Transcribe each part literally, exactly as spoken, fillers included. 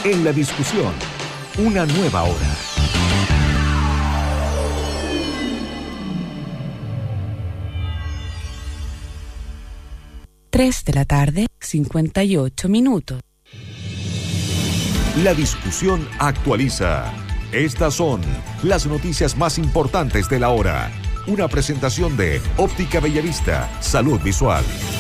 En la discusión, una nueva hora. tres de la tarde, cincuenta y ocho minutos. La discusión actualiza. Estas son las noticias más importantes de la hora. Una presentación de Óptica Bellavista, Salud Visual.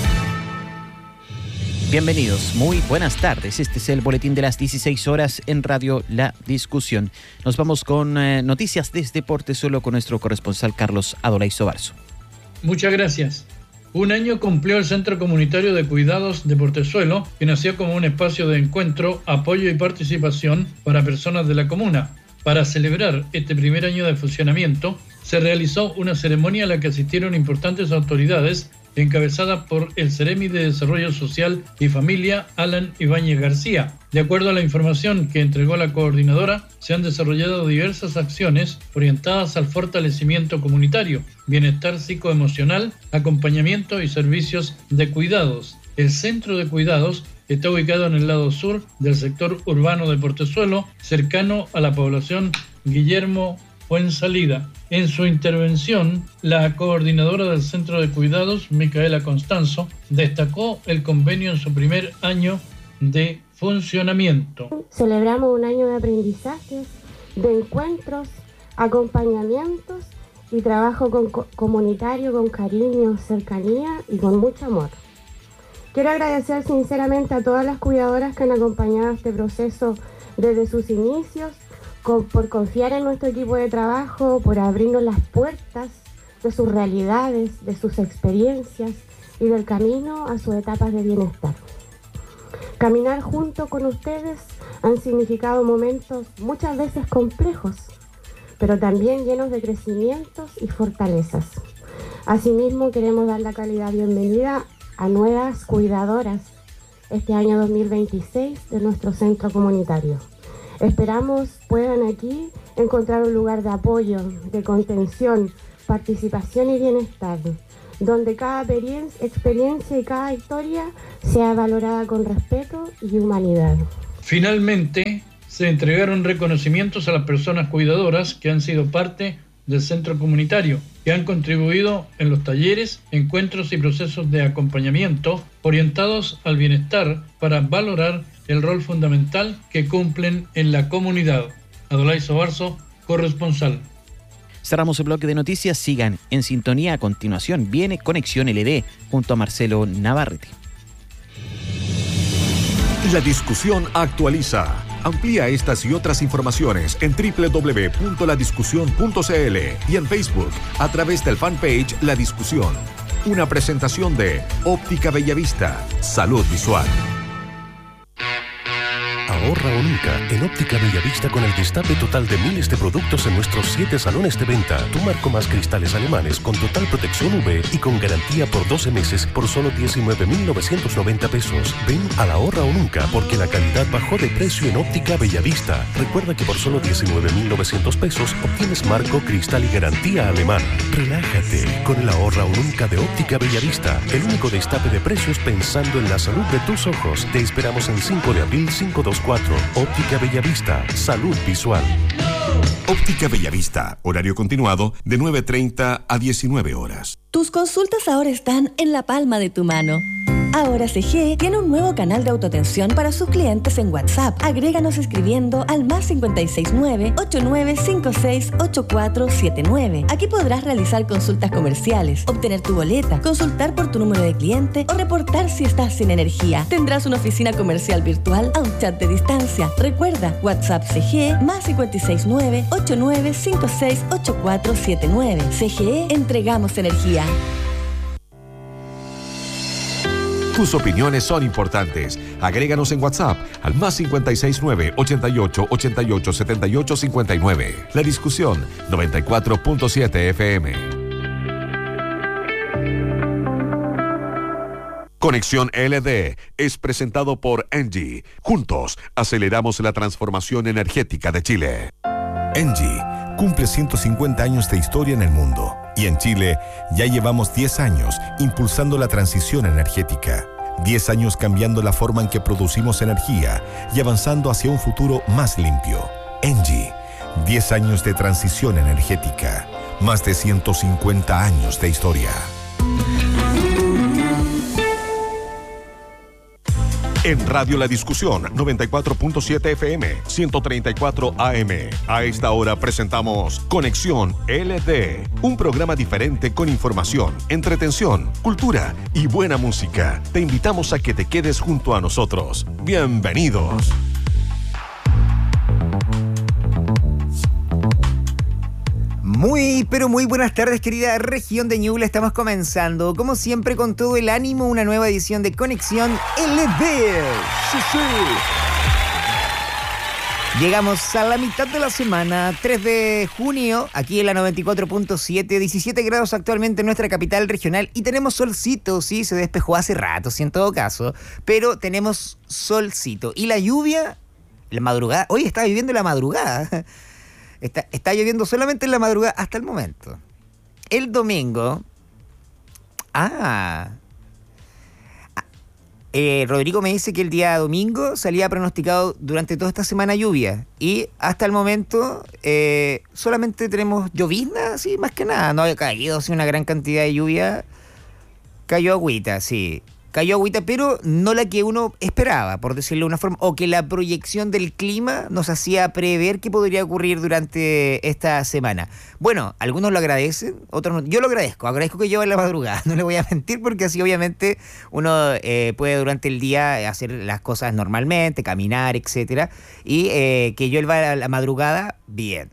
Bienvenidos, muy buenas tardes. Este es el boletín de las dieciséis horas en Radio La Discusión. Nos vamos con eh, noticias desde Portezuelo con nuestro corresponsal Carlos Adolay Sobarzo. Muchas gracias. Un año cumplió el Centro Comunitario de Cuidados de Portezuelo, que nació como un espacio de encuentro, apoyo y participación para personas de la comuna. Para celebrar este primer año de funcionamiento, se realizó una ceremonia a la que asistieron importantes autoridades, encabezada por el Ceremi de Desarrollo Social y Familia, Alan Ibáñez García. De acuerdo a la información que entregó la coordinadora, se han desarrollado diversas acciones orientadas al fortalecimiento comunitario, bienestar psicoemocional, acompañamiento y servicios de cuidados. El Centro de Cuidados está ubicado en el lado sur del sector urbano de Portezuelo, cercano a la población Guillermo Fuensalida. En su intervención, la coordinadora del Centro de Cuidados, Micaela Constanzo, destacó el convenio en su primer año de funcionamiento. Celebramos un año de aprendizajes, de encuentros, acompañamientos y trabajo con, comunitario con cariño, cercanía y con mucho amor. Quiero agradecer sinceramente a todas las cuidadoras que han acompañado este proceso desde sus inicios, con, por confiar en nuestro equipo de trabajo, por abrirnos las puertas de sus realidades, de sus experiencias y del camino a sus etapas de bienestar. Caminar junto con ustedes han significado momentos muchas veces complejos, pero también llenos de crecimientos y fortalezas. Asimismo, queremos dar la calidad bienvenida a nuevas cuidadoras este año dos mil veintiséis de nuestro centro comunitario. Esperamos puedan aquí encontrar un lugar de apoyo, de contención, participación y bienestar, donde cada experiencia y cada historia sea valorada con respeto y humanidad. Finalmente, se entregaron reconocimientos a las personas cuidadoras que han sido parte del centro comunitario, que han contribuido en los talleres, encuentros y procesos de acompañamiento orientados al bienestar para valorar el rol fundamental que cumplen en la comunidad. Adolay Sobarzo, corresponsal. Cerramos el bloque de noticias. Sigan en sintonía. A continuación viene Conexión L D junto a Marcelo Navarrete. La discusión actualiza. Amplía estas y otras informaciones en doble u doble u doble u punto la discusión punto c l y en Facebook a través del fanpage La Discusión. Una presentación de Óptica Bellavista, Salud Visual. Ahorra o nunca en Óptica Bellavista con el destape total de miles de productos en nuestros siete salones de venta. Tu marco más cristales alemanes con total protección U V y con garantía por doce meses por solo diecinueve mil novecientos noventa pesos. Ven al ahorra o nunca porque la calidad bajó de precio en Óptica Bellavista. Recuerda que por solo diecinueve mil novecientos pesos obtienes marco, cristal y garantía alemana. Relájate con el ahorra o nunca de Óptica Bellavista. El único destape de precios pensando en la salud de tus ojos. Te esperamos en cinco de abril, cinco dos cuatro. Óptica Bellavista, Salud Visual. Óptica Bellavista, horario continuado de nueve treinta a diecinueve horas. Tus consultas ahora están en la palma de tu mano. Ahora C G tiene un nuevo canal de autoatención para sus clientes en WhatsApp. Agréganos escribiendo al más cinco seis nueve, ocho nueve cinco seis, ocho cuatro siete nueve. Aquí podrás realizar consultas comerciales, obtener tu boleta, consultar por tu número de cliente o reportar si estás sin energía. Tendrás una oficina comercial virtual a un chat de distancia. Recuerda, WhatsApp C G más cinco seis nueve, ocho nueve cinco seis, ocho cuatro siete nueve. C G E, entregamos energía. Tus opiniones son importantes. Agréganos en WhatsApp al más cinco seis nueve, ochenta y ocho, ochenta y ocho, setenta y ocho cincuenta y nueve. La Discusión noventa y cuatro punto siete F M. Conexión L D es presentado por Engie. Juntos aceleramos la transformación energética de Chile. Engie cumple ciento cincuenta años de historia en el mundo. Y en Chile ya llevamos diez años impulsando la transición energética. diez años cambiando la forma en que producimos energía y avanzando hacia un futuro más limpio. Engie, diez años de transición energética, más de ciento cincuenta años de historia. En Radio La Discusión, noventa y cuatro punto siete F M, ciento treinta y cuatro A M. A esta hora presentamos Conexión L D, un programa diferente con información, entretención, cultura y buena música. Te invitamos a que te quedes junto a nosotros. Bienvenidos. Muy, pero muy buenas tardes, querida región de Ñuble. Estamos comenzando, como siempre, con todo el ánimo, una nueva edición de Conexión L D. Sí, sí. Llegamos a la mitad de la semana, tres de junio, aquí en la noventa y cuatro punto siete, diecisiete grados actualmente en nuestra capital regional y tenemos solcito, sí, se despejó hace rato, sí, en todo caso, pero tenemos solcito. Y la lluvia, la madrugada, hoy está viviendo la madrugada. Está, está lloviendo solamente en la madrugada hasta el momento. El domingo... Ah... Eh, Rodrigo me dice que el día domingo salía pronosticado durante toda esta semana lluvia. Y hasta el momento eh, solamente tenemos llovizna, sí, más que nada. No ha caído así una gran cantidad de lluvia. Cayó agüita, sí. Cayó agüita, pero no la que uno esperaba, por decirlo de una forma, o que la proyección del clima nos hacía prever que podría ocurrir durante esta semana. Bueno, algunos lo agradecen, otros no. Yo lo agradezco, agradezco que llueva en la madrugada, no le voy a mentir, porque así obviamente uno eh, puede durante el día hacer las cosas normalmente, caminar, etcétera, y eh, que llueva a la madrugada, bien.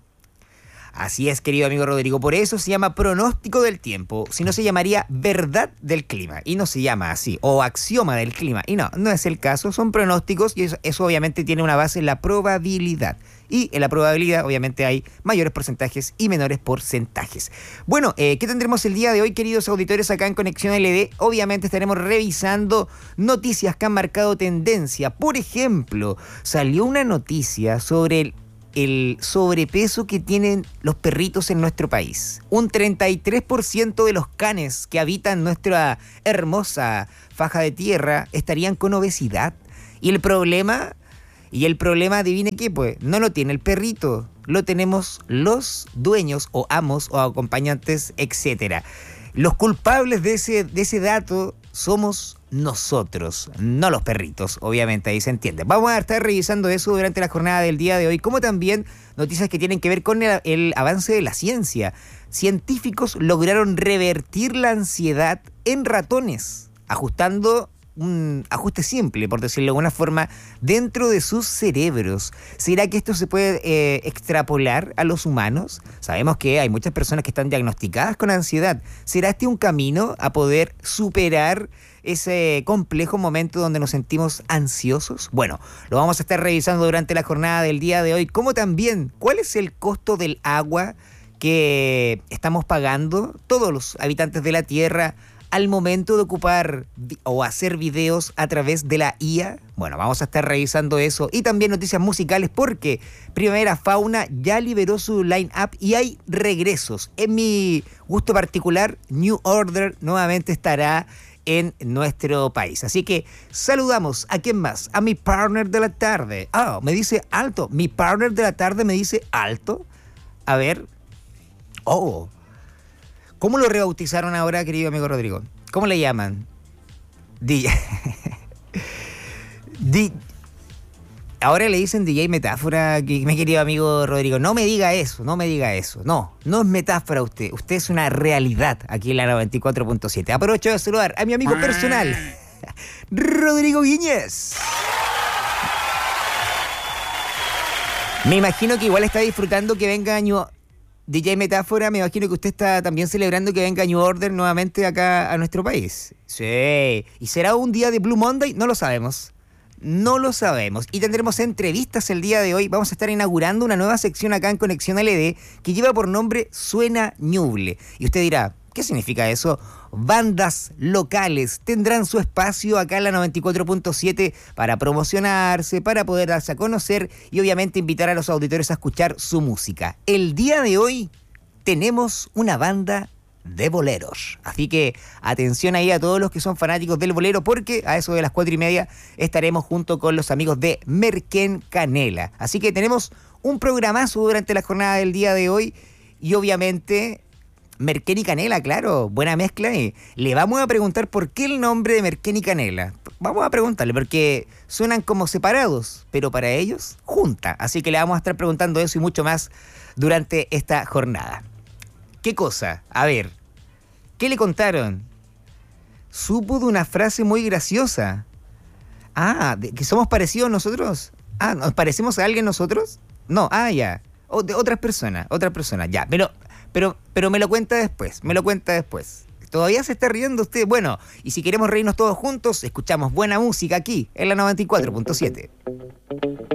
Así es, querido amigo Rodrigo, por eso se llama pronóstico del tiempo, si no se llamaría verdad del clima, y no se llama así, o axioma del clima, y no, no es el caso, son pronósticos, y eso, eso obviamente tiene una base en la probabilidad, y en la probabilidad obviamente hay mayores porcentajes y menores porcentajes. Bueno, eh, ¿qué tendremos el día de hoy, queridos auditores, acá en Conexión L D? Obviamente estaremos revisando noticias que han marcado tendencia. Por ejemplo, salió una noticia sobre el el sobrepeso que tienen los perritos en nuestro país. Un treinta y tres por ciento de los canes que habitan nuestra hermosa faja de tierra estarían con obesidad. Y el problema, y el problema, adivine qué, pues, no lo tiene el perrito, lo tenemos los dueños o amos o acompañantes, etcétera. Los culpables de ese, de ese dato somos nosotros, no los perritos, obviamente, ahí se entiende. Vamos a estar revisando eso durante la jornada del día de hoy, como también noticias que tienen que ver con el, el avance de la ciencia. Científicos lograron revertir la ansiedad en ratones, ajustando un ajuste simple, por decirlo de alguna forma, dentro de sus cerebros. ¿Será que esto se puede eh, extrapolar a los humanos? Sabemos que hay muchas personas que están diagnosticadas con ansiedad. ¿Será este un camino a poder superar ese complejo momento donde nos sentimos ansiosos? Bueno, lo vamos a estar revisando durante la jornada del día de hoy, como también cuál es el costo del agua que estamos pagando todos los habitantes de la Tierra al momento de ocupar o hacer videos a través de la I A. Bueno, vamos a estar revisando eso y también noticias musicales porque Primavera Fauna ya liberó su line-up y hay regresos. En mi gusto particular, New Order nuevamente estará en nuestro país. Así que saludamos a quién más, a mi partner de la tarde. Ah, me dice alto. Mi partner de la tarde me dice alto. A ver. Oh. ¿Cómo lo rebautizaron ahora, querido amigo Rodrigo? ¿Cómo le llaman? D J. D... Ahora le dicen D J Metáfora, mi querido amigo Rodrigo. No me diga eso, no me diga eso. No, no es metáfora usted. Usted es una realidad aquí en la noventa y cuatro punto siete. Aprovecho de saludar a mi amigo personal, Rodrigo Guiñez. Me imagino que igual está disfrutando que venga New... D J Metáfora, me imagino que usted está también celebrando que venga New Order nuevamente acá a nuestro país. Sí. ¿Y será un día de Blue Monday? No lo sabemos. No lo sabemos. Y tendremos entrevistas el día de hoy. Vamos a estar inaugurando una nueva sección acá en Conexión L D que lleva por nombre Suena Ñuble. Y usted dirá, ¿qué significa eso? Bandas locales tendrán su espacio acá en la noventa y cuatro punto siete para promocionarse, para poder darse a conocer y obviamente invitar a los auditores a escuchar su música. El día de hoy tenemos una banda de boleros. Así que atención ahí a todos los que son fanáticos del bolero, porque a eso de las cuatro y media estaremos junto con los amigos de Merquén Canela. Así que tenemos un programazo durante la jornada del día de hoy y obviamente Merquén y Canela, claro, buena mezcla. Y le vamos a preguntar por qué el nombre de Merquén y Canela. Vamos a preguntarle porque suenan como separados, pero para ellos junta. Así que le vamos a estar preguntando eso y mucho más durante esta jornada. ¿Qué cosa? A ver, ¿qué le contaron? Supo de una frase muy graciosa. Ah, ¿de que somos parecidos nosotros? Ah, ¿nos parecemos a alguien nosotros? No, ah, ya. O de otras personas, otras personas, ya. Pero, pero, pero me lo cuenta después, me lo cuenta después. ¿Todavía se está riendo usted? Bueno, y si queremos reírnos todos juntos, escuchamos buena música aquí, en la noventa y cuatro punto siete.